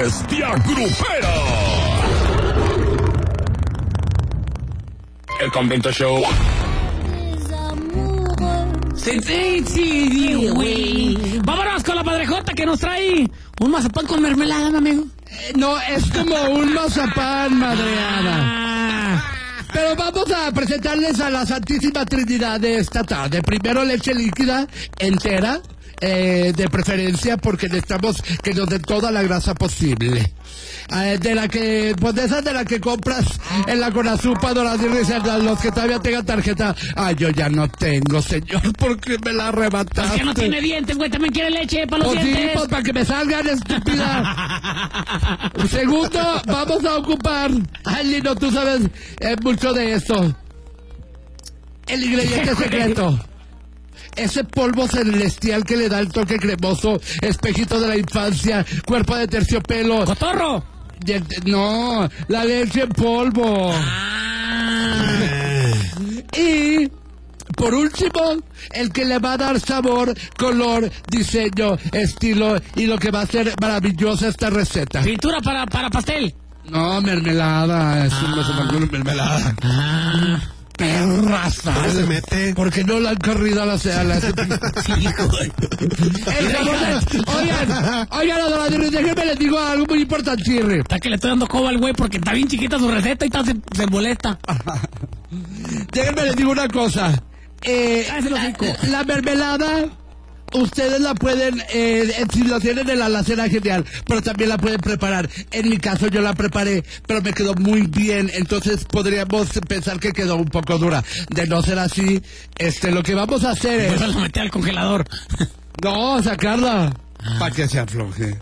bestia grupera. El Convento Show. Sí, güey. Vámonos con la padrejota que nos trae un mazapán con mermelada, mi amigo. No, es como un mazapán, madreada. Pero vamos a presentarles a la Santísima Trinidad de esta tarde. Primero, leche líquida entera, de preferencia, porque necesitamos que nos den toda la grasa posible. De la que, pues de esas de la que compras en la Conazupa, los que todavía tengan tarjeta. Ay, yo ya no tengo, señor, porque me la arrebataste. Pues que no tiene dientes, güey, también quiere leche para los dientes. Sí, pues para que me salgan, estúpida. Segundo, vamos a ocupar. Ay, Lino, tú sabes mucho de esto. El ingrediente secreto. Ese polvo celestial que le da el toque cremoso, espejito de la infancia, cuerpo de terciopelo. ¡Cotorro! No, la leche en polvo. Y por último, el que le va a dar sabor, color, diseño, estilo y lo que va a hacer maravillosa esta receta. Pintura para pastel. No, mermelada, es un mermelada. Perraza. ¿Dónde se mete? Porque no la han corrido a la sí, güey. Oigan, Adoradores, déjenme les digo algo muy importante. Está que le estoy dando coba al güey porque está bien chiquita su receta y se molesta. Déjenme les digo una cosa. La mermelada, ustedes la pueden, si lo tienen en la alacena, genial, pero también la pueden preparar. En mi caso yo la preparé, pero me quedó muy bien, entonces podríamos pensar que quedó un poco dura. De no ser así, lo que vamos a hacer es... Pues la metí al congelador. No, sacarla, para que se afloje.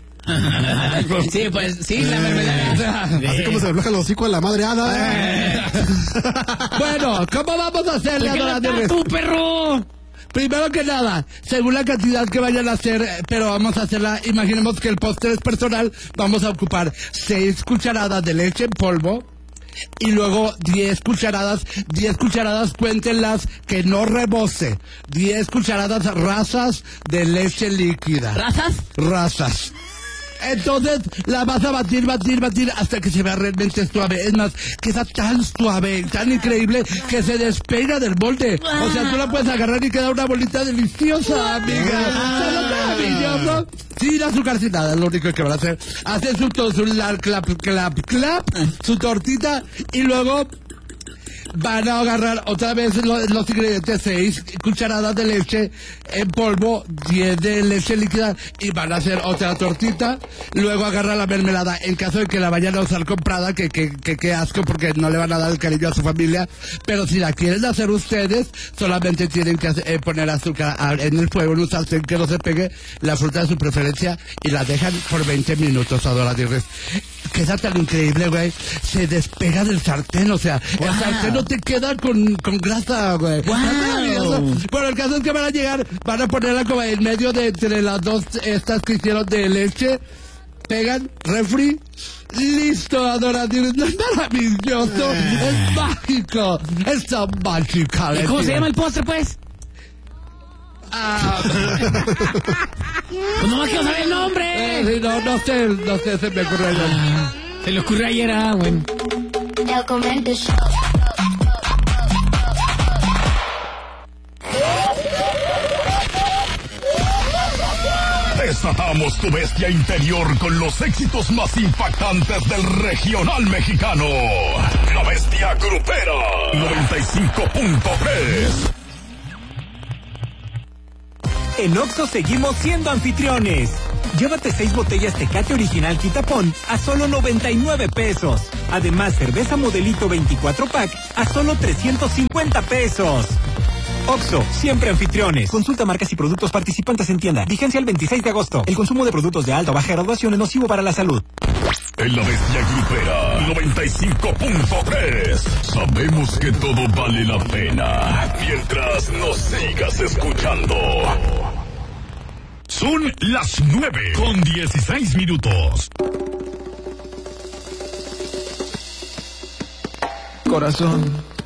Sí, pues sí, la mermelada. Así como se afloja el hocico de la madreada. Bueno, ¿cómo vamos a hacerle, Adoradores? ¡Tú, perro! Primero que nada, según la cantidad que vayan a hacer, pero vamos a hacerla, imaginemos que el postre es personal, vamos a ocupar 6 cucharadas de leche en polvo y luego 10 cucharadas, cuéntenlas que no rebose, 10 cucharadas rasas de leche líquida. ¿Razas? Rasas. Entonces la vas a batir hasta que se vea realmente suave. Es más, queda tan suave, tan increíble que se despega del molde. O sea, tú la puedes agarrar y queda una bolita deliciosa, amiga. ¿Sabes maravilloso? Sin azúcar, sin nada, es lo único que van a hacer. Hacen su clap, su tortita y luego van a agarrar otra vez los ingredientes, 6 cucharadas de leche en polvo, 10 de leche líquida y van a hacer otra tortita. Luego agarra la mermelada, en caso de que la vayan a usar comprada, que asco porque no le van a dar el cariño a su familia. Pero si la quieren hacer ustedes, solamente tienen que poner azúcar en el fuego, en un sartén que no se pegue, la fruta de su preferencia y la dejan por 20 minutos, Adoradores. Queda tan increíble, güey. Se despega del sartén, o sea, el sartén no te queda con grasa, güey. Wow. Bueno, el caso es que van a ponerla como en medio de entre las dos estas que hicieron de leche. Pegan, refri, listo, Adoradores. Es maravilloso, es mágico, es tan mágico. ¿Y cómo se llama el postre, pues? Pues nomás quiero saber el nombre. Sí, no sé, se me ocurrió ayer. Se le ocurrió ayer, bueno. El Convento Show. Desatamos tu bestia interior con los éxitos más impactantes del regional mexicano. La bestia grupera 95.3. En Oxxo seguimos siendo anfitriones. Llévate 6 botellas Tecate Original Quitapón a solo 99 pesos. Además, cerveza Modelito 24 pack a solo 350 pesos. Oxxo, siempre anfitriones. Consulta marcas y productos participantes en tienda. Vigencia el 26 de agosto. El consumo de productos de alta o baja graduación es nocivo para la salud. En la bestia grupera 95.3 sabemos que todo vale la pena mientras nos sigas escuchando. Son las 9:16. Corazón,